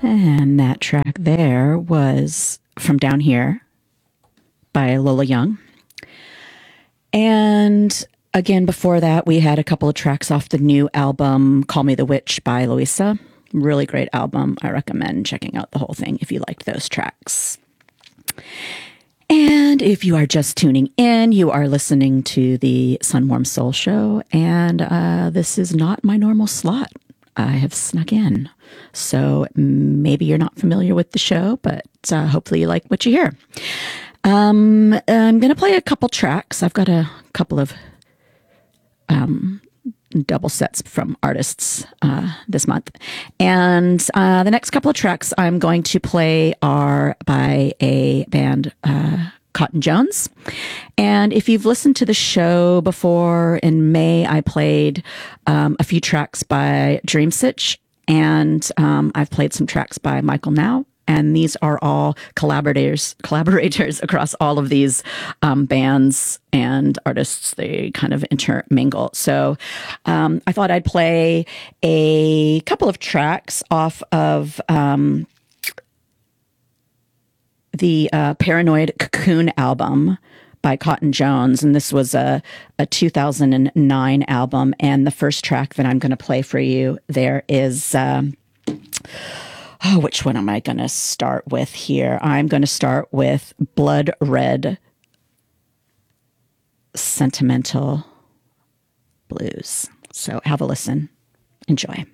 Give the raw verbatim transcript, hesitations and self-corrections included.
And that track there was From Down Here by Lola Young. And again, before that, we had a couple of tracks off the new album, Call Me the Witch by Louisa. Really great album. I recommend checking out the whole thing if you liked those tracks. And if you are just tuning in, you are listening to the Sunwarm Soul Show, and uh, this is not my normal slot. I have snuck in. So maybe you're not familiar with the show, but uh, hopefully you like what you hear. Um, I'm going to play a couple tracks. I've got a couple of um, double sets from artists uh, this month. And uh, the next couple of tracks I'm going to play are by a band, uh, Cotton Jones. And if you've listened to the show before, in May, I played um, a few tracks by Dreamsitch, and um, I've played some tracks by Michael Now. And these are all collaborators, collaborators across all of these um, bands and artists. They kind of intermingle. So um, I thought I'd play a couple of tracks off of um, the uh, Paranoid Cocoon album by Cotton Jones. And this was a, a two thousand nine album. And the first track that I'm going to play for you there is... Um, Oh, which one am I going to start with here? I'm going to start with Blood Red Sentimental Blues. So have a listen. Enjoy.